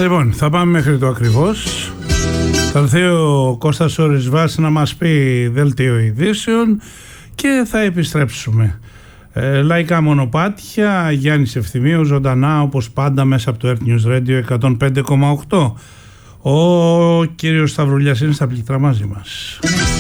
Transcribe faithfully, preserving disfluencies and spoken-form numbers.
Λοιπόν, θα πάμε μέχρι το ακριβώς. Θα έρθει ο Κώστας ο Ρισβάς να μας πει δελτίο ειδήσεων και θα επιστρέψουμε. Ε, λαϊκά μονοπάτια, Γιάννης Ευθυμίου, ζωντανά όπως πάντα μέσα από το Earth News Radio εκατόν πέντε κόμμα οκτώ. Ο κύριος Σταυρουλιάς είναι στα πληκτρά μαζί μας.